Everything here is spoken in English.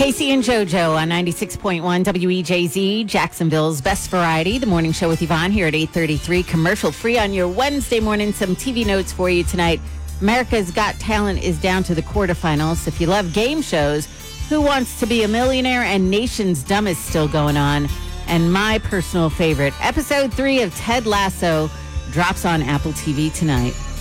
Casey and JoJo on 96.1 WEJZ, Jacksonville's best variety. The morning show with Yvonne here at 8:33. Commercial free on your Wednesday morning. Some TV notes for you tonight. America's Got Talent is down to the quarterfinals. If you love game shows, Who Wants to Be a Millionaire and Nation's Dumb is still going on. And my personal favorite, episode 3 of Ted Lasso drops on Apple TV tonight.